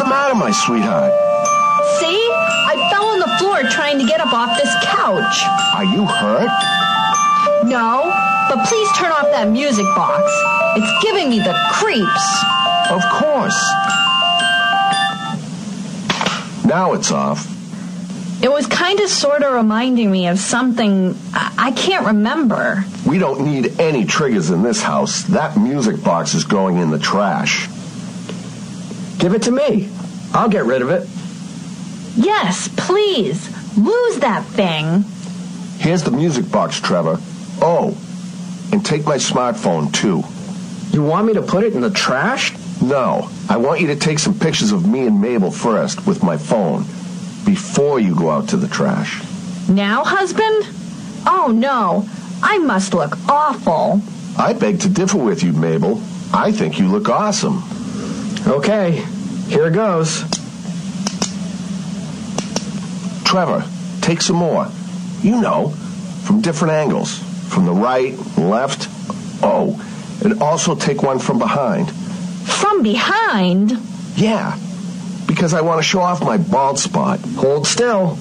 matter, my sweetheart? See? I fell on the floor trying to get up off this couch. Are you hurt? No, but please turn off that music box. It's giving me the creeps. Of course. Now it's off. It was kind of sort of reminding me of something I can't remember. We don't need any triggers in this house. That music box is going in the trash. Give it to me. I'll get rid of it. Yes, please. Lose that thing. Here's the music box, Trevor. Oh, and take my smartphone, too. You want me to put it in the trash? No, I want you to take some pictures of me and Mabel first with my phone before you go out to the trash. Now, husband? Oh, no. I must look awful. I beg to differ with you, Mabel. I think you look awesome. Okay, here goes. Trevor, take some more. You know, from different angles. From the right, left. Oh, and also take one from behind. From behind? Yeah, because I want to show off my bald spot. Hold still.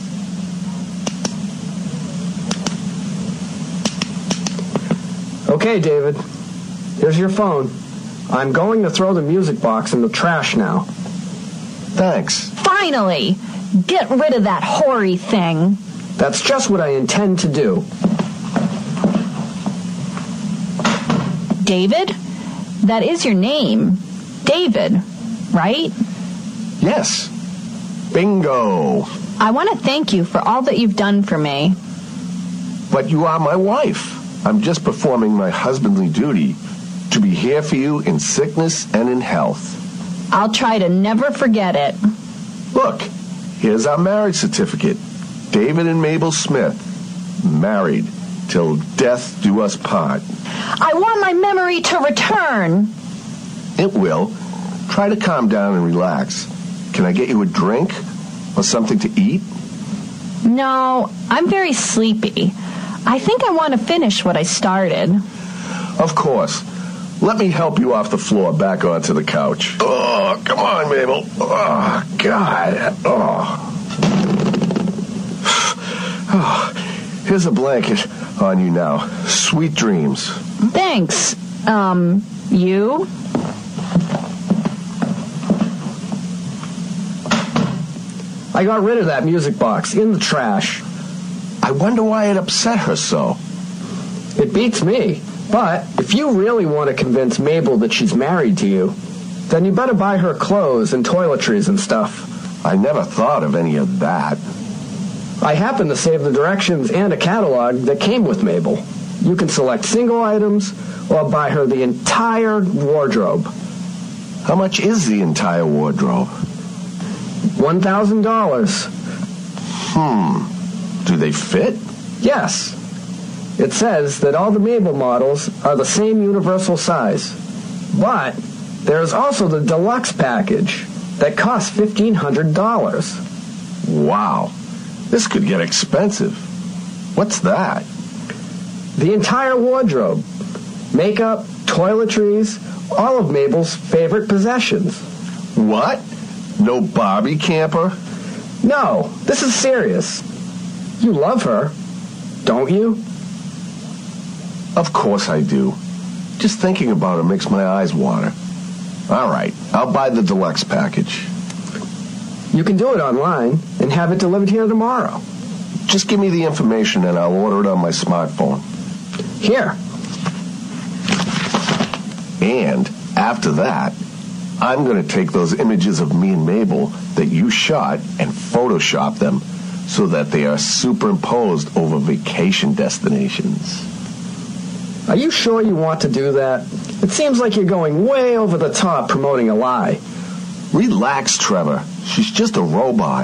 Okay, David. Here's your phone. I'm going to throw the music box in the trash now. Thanks. Finally! Get rid of that hoary thing. That's just what I intend to do. David? That is your name. David, right? Yes. Bingo. I want to thank you for all that you've done for me. But you are my wife. I'm just performing my husbandly duty to be here for you in sickness and in health. I'll try to never forget it. Look, here's our marriage certificate. David and Mabel Smith, married till death do us part. I want my memory to return. It will. Try to calm down and relax. Can I get you a drink or something to eat? No, I'm very sleepy. I think I want to finish what I started. Of course. Let me help you off the floor back onto the couch. Oh, come on, Mabel. Oh, God. Oh, here's a blanket on you now. Sweet dreams. Thanks. You? I got rid of that music box in the trash. I wonder why it upset her so. It beats me. But if you really want to convince Mabel that she's married to you, then you better buy her clothes and toiletries and stuff. I never thought of any of that. I happen to save the directions and a catalog that came with Mabel. You can select single items or buy her the entire wardrobe. How much is the entire wardrobe? $1,000. Do they fit? Yes. It says that all the Mabel models are the same universal size. But there's also the deluxe package that costs $1,500. Wow. This could get expensive. What's that? The entire wardrobe. Makeup, toiletries, all of Mabel's favorite possessions. What? No Barbie camper? No, this is serious. You love her, don't you? Of course I do. Just thinking about it makes my eyes water. All right, I'll buy the deluxe package. You can do it online and have it delivered here tomorrow. Just give me the information and I'll order it on my smartphone. Here. And after that, I'm going to take those images of me and Mabel that you shot and Photoshop them so that they are superimposed over vacation destinations. Are you sure you want to do that? It seems like you're going way over the top promoting a lie. Relax, Trevor. She's just a robot.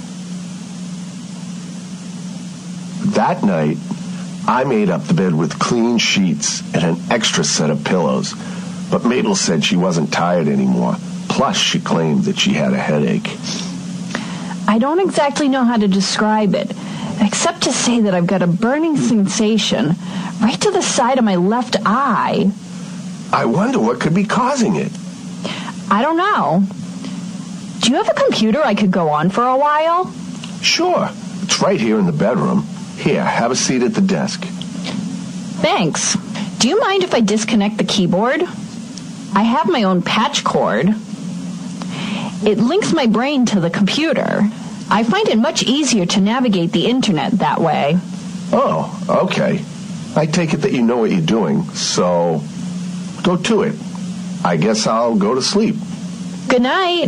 That night, I made up the bed with clean sheets and an extra set of pillows. But Mabel said she wasn't tired anymore. Plus, she claimed that she had a headache. I don't exactly know how to describe it, except to say that I've got a burning sensation right to the side of my left eye. I wonder what could be causing it. I don't know. Do you have a computer I could go on for a while? Sure. It's right here in the bedroom. Here, have a seat at the desk. Thanks. Do you mind if I disconnect the keyboard? I have my own patch cord. It links my brain to the computer. I find it much easier to navigate the internet that way. Oh, okay. I take it that you know what you're doing, so go to it. I guess I'll go to sleep. Good night.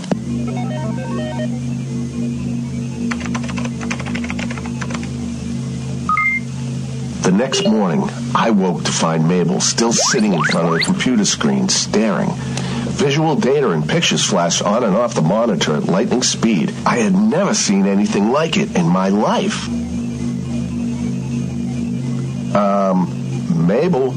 The next morning, I woke to find Mabel still sitting in front of the computer screen, staring. Visual data and pictures flashed on and off the monitor at lightning speed. I had never seen anything like it in my life. Mabel?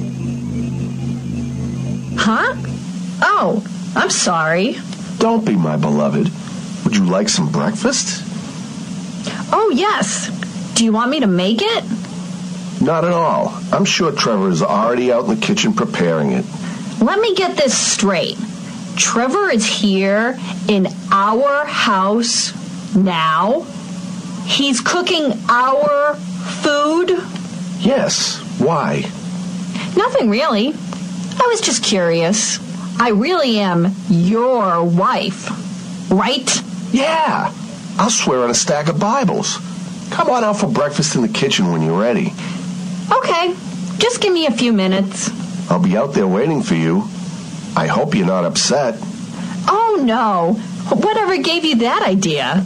Huh? Oh, I'm sorry. Don't be, my beloved. Would you like some breakfast? Oh, yes. Do you want me to make it? Not at all. I'm sure Trevor is already out in the kitchen preparing it. Let me get this straight. Trevor is here in our house now? He's cooking our food? Yes. Why? Nothing really. I was just curious. I really am your wife, right? Yeah. I'll swear on a stack of Bibles. Come on out for breakfast in the kitchen when you're ready. Okay. Just give me a few minutes. I'll be out there waiting for you. I hope you're not upset. Oh, no. Whatever gave you that idea?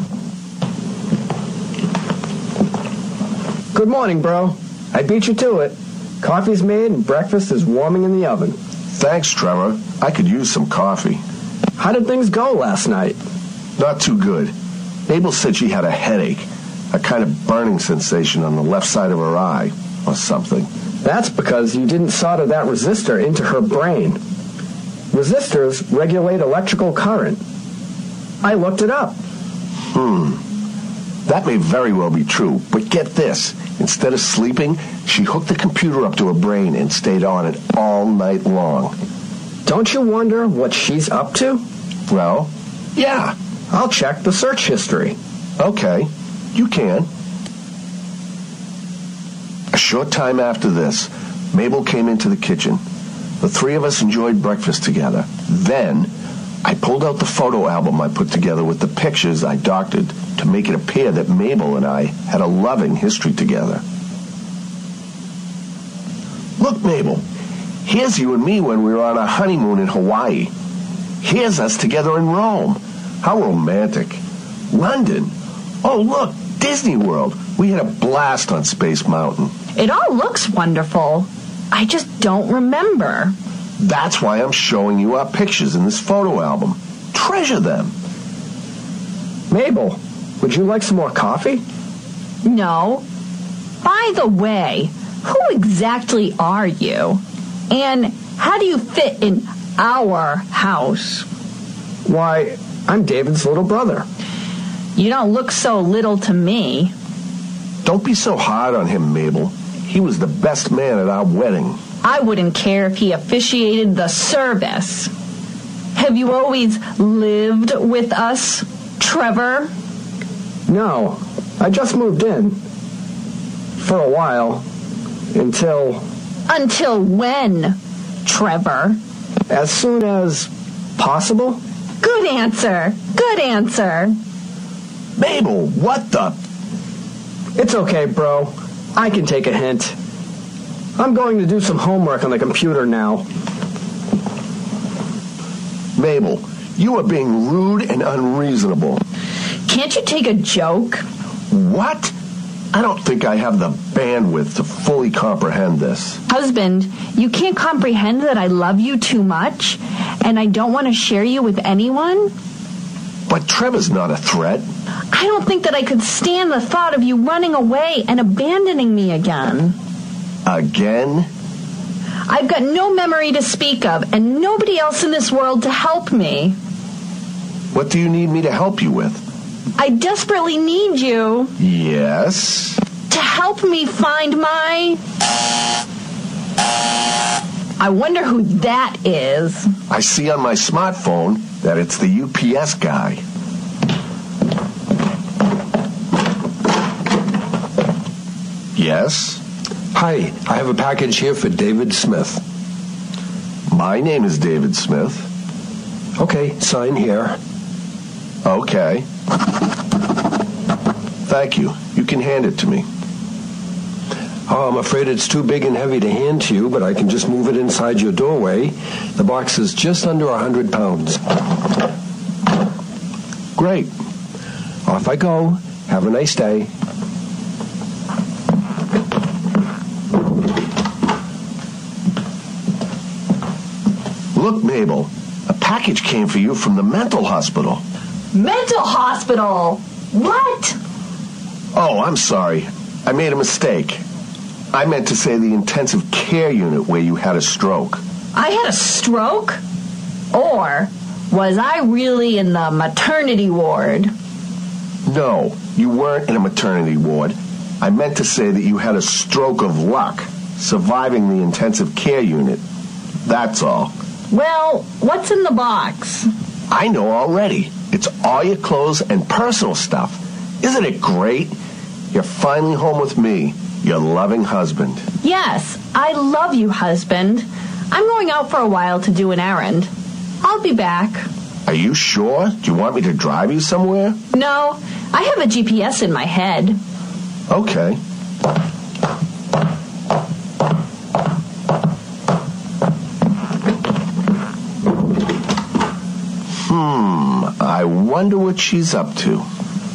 Good morning, bro. I beat you to it. Coffee's made and breakfast is warming in the oven. Thanks, Trevor. I could use some coffee. How did things go last night? Not too good. Mabel said she had a headache, a kind of burning sensation on the left side of her eye, or something. That's because you didn't solder that resistor into her brain. Resistors regulate electrical current. I looked it up. That may very well be true, but get this. Instead of sleeping, she hooked the computer up to her brain and stayed on it all night long. Don't you wonder what she's up to? Well, yeah. I'll check the search history. Okay, you can. A short time after this, Mabel came into the kitchen. The three of us enjoyed breakfast together. Then, I pulled out the photo album I put together with the pictures I doctored to make it appear that Mabel and I had a loving history together. Look, Mabel, here's you and me when we were on our honeymoon in Hawaii. Here's us together in Rome. How romantic. London. Oh, look, Disney World. We had a blast on Space Mountain. It all looks wonderful. I just don't remember. That's why I'm showing you our pictures in this photo album. Treasure them. Mabel, would you like some more coffee? No. By the way, who exactly are you? And how do you fit in our house? Why, I'm David's little brother. You don't look so little to me. Don't be so hard on him, Mabel. He was the best man at our wedding. I wouldn't care if he officiated the service. Have you always lived with us, Trevor? No, I just moved in. For a while. Until... Until when, Trevor? As soon as possible? Good answer. Good answer. Mabel, what the... It's okay, bro. I can take a hint. I'm going to do some homework on the computer now. Mabel, you are being rude and unreasonable. Can't you take a joke? What? I don't think I have the bandwidth to fully comprehend this. Husband, you can't comprehend that I love you too much, and I don't want to share you with anyone? But Trevor's not a threat. I don't think that I could stand the thought of you running away and abandoning me again. Again? I've got no memory to speak of, and nobody else in this world to help me. What do you need me to help you with? I desperately need you. Yes? To help me find my... I wonder who that is. I see on my smartphone that it's the UPS guy. Yes? Hi, I have a package here for David Smith. My name is David Smith. Okay, sign here. Okay. Thank you. You can hand it to me. Oh, I'm afraid it's too big and heavy to hand to you, but I can just move it inside your doorway. The box is just under 100 pounds. Great. Off I go. Have a nice day. Look, Mabel, a package came for you from the mental hospital. Mental hospital? What? Oh, I'm sorry. I made a mistake. I meant to say the intensive care unit where you had a stroke. I had a stroke? Or was I really in the maternity ward? No, you weren't in a maternity ward. I meant to say that you had a stroke of luck, surviving the intensive care unit. That's all. Well, what's in the box? I know already. It's all your clothes and personal stuff. Isn't it great? You're finally home with me, your loving husband. Yes, I love you, husband. I'm going out for a while to do an errand. I'll be back. Are you sure? Do you want me to drive you somewhere? No, I have a GPS in my head. Okay. I wonder what she's up to.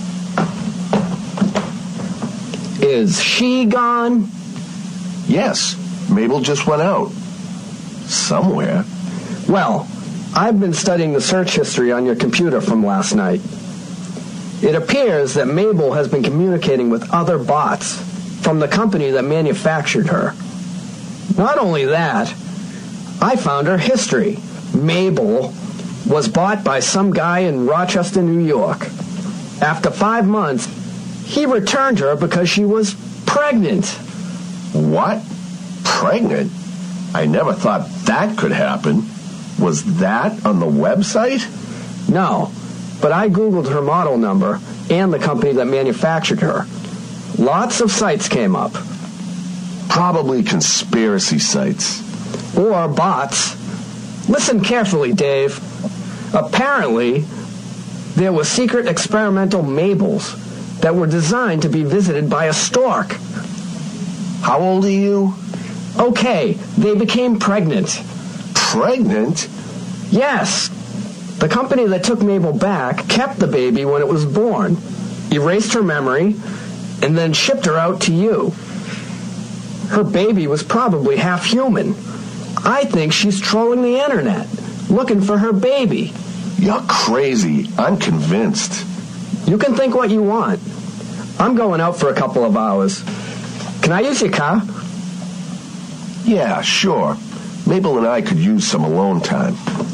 Is she gone? Yes, Mabel just went out. Somewhere. Well, I've been studying the search history on your computer from last night. It appears that Mabel has been communicating with other bots from the company that manufactured her. Not only that, I found her history. Mabel was bought by some guy in Rochester, New York. After 5 months, he returned her because she was pregnant. What? Pregnant? I never thought that could happen. Was that on the website? No, but I Googled her model number and the company that manufactured her. Lots of sites came up. Probably conspiracy sites. Or bots. Listen carefully, Dave. Apparently, there were secret experimental Mabels that were designed to be visited by a stork. How old are you? Okay, they became pregnant. Pregnant? Yes. The company that took Mabel back kept the baby when it was born, erased her memory, and then shipped her out to you. Her baby was probably half human. I think she's trolling the internet, looking for her baby. You're crazy. I'm convinced. You can think what you want. I'm going out for a couple of hours. Can I use your car? Yeah, sure. Mabel and I could use some alone time.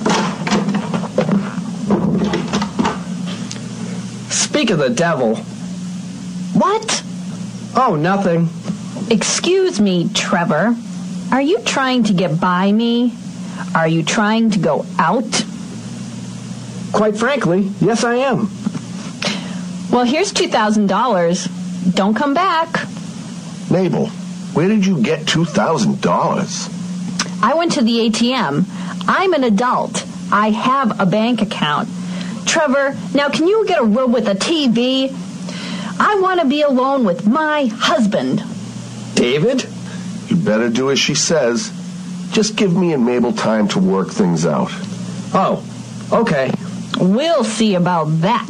Speak of the devil. What? Oh, nothing. Excuse me, Trevor. Are you trying to get by me? Are you trying to go out? Quite frankly, yes, I am. Well, here's $2,000. Don't come back. Mabel, where did you get $2,000? I went to the ATM. I'm an adult. I have a bank account. Trevor, now can you get a room with a TV? I want to be alone with my husband. David? You better do as she says. Just give me and Mabel time to work things out. Oh, okay. We'll see about that.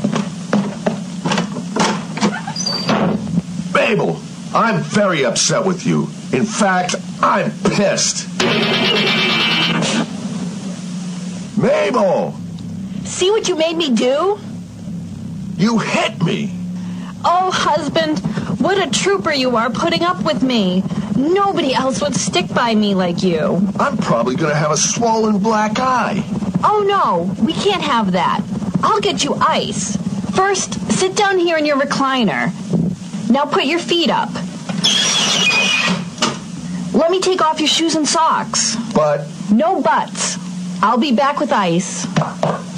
Mabel, I'm very upset with you. In fact, I'm pissed. Mabel! See what you made me do? You hit me! Oh, husband, what a trooper you are putting up with me. Nobody else would stick by me like you. I'm probably going to have a swollen black eye. Oh, no, we can't have that. I'll get you ice. First, sit down here in your recliner. Now put your feet up. Let me take off your shoes and socks. But... No buts. I'll be back with ice.